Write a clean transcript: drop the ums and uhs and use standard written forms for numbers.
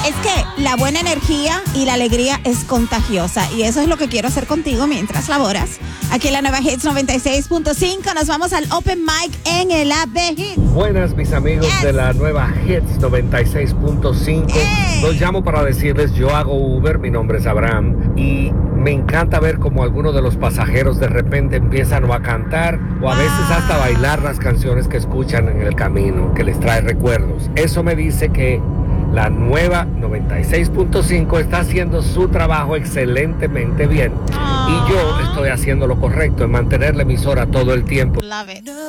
Es que la buena energía y la alegría es contagiosa y eso es lo que quiero hacer contigo mientras laboras. Aquí en la nueva Hits 96.5 nos vamos al Open Mic en el app de Hits. Buenas, mis amigos de la nueva Hits 96.5. Los llamo para decirles, yo hago Uber, mi nombre es Abraham y me encanta ver cómo algunos de los pasajeros de repente empiezan o a cantar o a veces hasta bailar las canciones que escuchan en el camino, que les trae recuerdos. Eso me dice que la nueva 96.5 está haciendo su trabajo excelentemente bien. Y yo estoy haciendo lo correcto en mantener la emisora todo el tiempo. Love it.